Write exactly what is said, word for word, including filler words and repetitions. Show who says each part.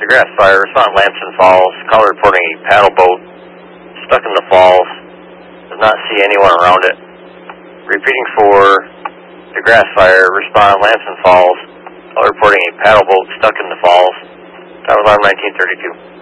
Speaker 1: DeGrasse Fire, respond Lamson Falls, caller reporting a paddle boat stuck in the falls, does not see anyone around it. Repeating for DeGrasse Fire, respond Lamson Falls, caller reporting a paddle boat stuck in the falls. That was alarm nineteen thirty-two.